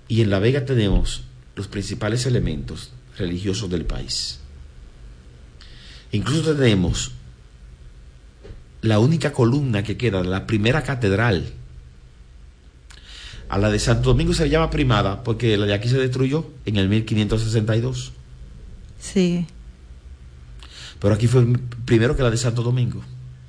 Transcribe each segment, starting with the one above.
Y en La Vega tenemos los principales elementos religiosos del país. Incluso tenemos la única columna que queda de la primera catedral. A la de Santo Domingo se le llama primada porque la de aquí se destruyó en el 1562. Sí. Pero aquí fue primero que la de Santo Domingo.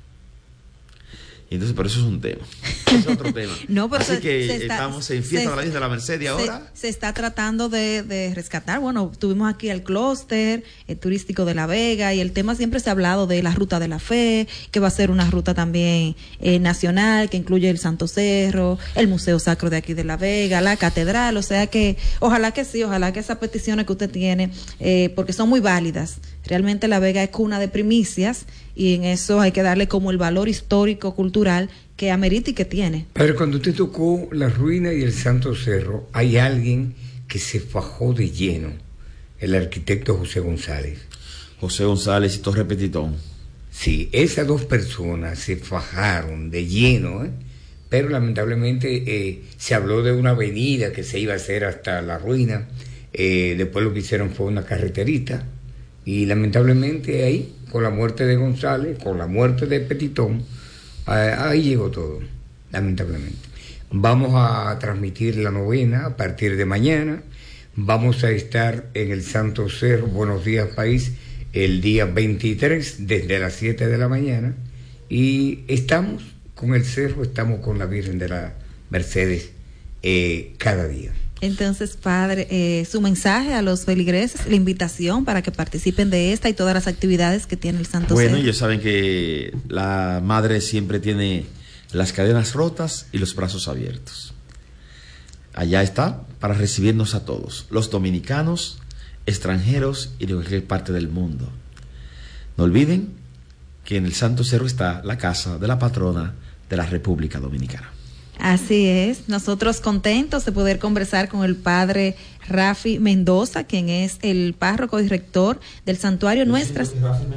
Y entonces, pero eso es un tema. Es otro tema. No, pero así que estamos en fiesta de la Virgen de la Merced y ahora se está tratando de rescatar. Bueno, tuvimos aquí el clúster turístico de La Vega y el tema siempre se ha hablado de la Ruta de la Fe, que va a ser una ruta también nacional, que incluye el Santo Cerro, el Museo Sacro de aquí de La Vega, la Catedral. O sea que, ojalá que sí, ojalá que esas peticiones que usted tiene, porque son muy válidas. Realmente La Vega es cuna de primicias y en eso hay que darle como el valor histórico, cultural que amerita y que tiene. Pero cuando usted tocó la ruina y el Santo Cerro, hay alguien que se fajó de lleno, el arquitecto José González. José González y Torre Petitón. Sí, esas dos personas se fajaron de lleno, pero lamentablemente se habló de una avenida que se iba a hacer hasta la ruina, después lo que hicieron fue una carreterita, y lamentablemente ahí, con la muerte de González, con la muerte de Petitón, ahí llegó todo, lamentablemente. Vamos a transmitir la novena a partir de mañana. Vamos a estar en el Santo Cerro, Buenos Días País, el día 23, desde las 7 de la mañana. Y estamos con el cerro, estamos con la Virgen de la Mercedes cada día. Entonces, padre, su mensaje a los feligreses, la invitación para que participen de esta y todas las actividades que tiene el Santo Cerro. Bueno, ellos saben que la madre siempre tiene las cadenas rotas y los brazos abiertos. Allá está para recibirnos a todos, los dominicanos, extranjeros y de cualquier parte del mundo. No olviden que en el Santo Cerro está la casa de la patrona de la República Dominicana. Así es, nosotros contentos de poder conversar con el padre Rafi Mendoza, quien es el párroco y rector del santuario Nuestras.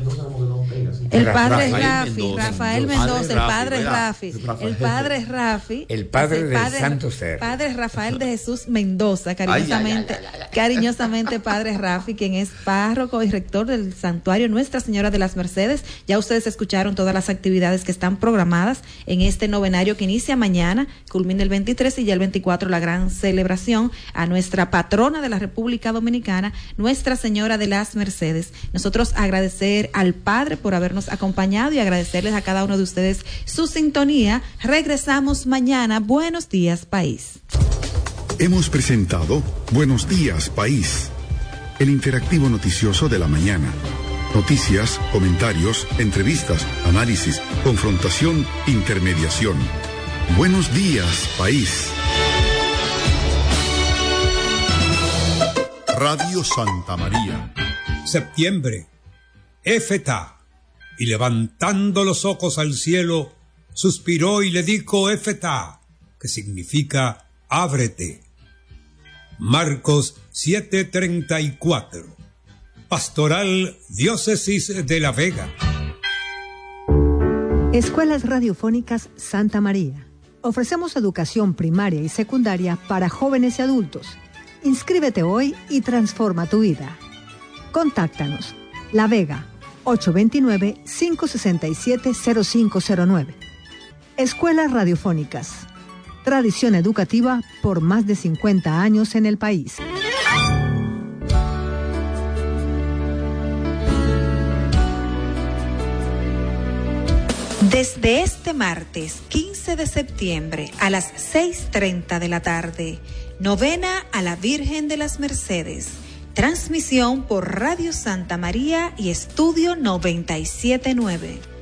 El padre Rafael Mendoza, el padre Rafi, el padre Rafi, el padre del Santo Cerro. Padre Rafael de Jesús Mendoza, cariñosamente padre Rafi, quien es párroco y rector del santuario Nuestra Señora de las Mercedes. Ya ustedes escucharon todas las actividades que están programadas en este novenario que inicia mañana, culmina el 23 y ya el 24 la gran celebración a nuestra patrona de la República Dominicana, Nuestra Señora de las Mercedes. Nosotros agradecer al Padre por habernos acompañado y agradecerles a cada uno de ustedes su sintonía. Regresamos mañana. Buenos días, país. Hemos presentado Buenos días, país, el interactivo noticioso de la mañana. Noticias, comentarios, entrevistas, análisis, confrontación, intermediación. Buenos días, país. Radio Santa María. Septiembre. Éfeta. Y levantando los ojos al cielo, suspiró y le dijo Éfeta, que significa ábrete. Marcos 7:34. Pastoral Diócesis de La Vega. Escuelas Radiofónicas Santa María. Ofrecemos educación primaria y secundaria para jóvenes y adultos. Inscríbete hoy y transforma tu vida. Contáctanos. La Vega, 829-567-0509. Escuelas Radiofónicas. Tradición educativa por más de 50 años en el país. Desde este martes 15 de septiembre a las 6:30 de la tarde, novena a la Virgen de las Mercedes. Transmisión por Radio Santa María y Estudio 97.9.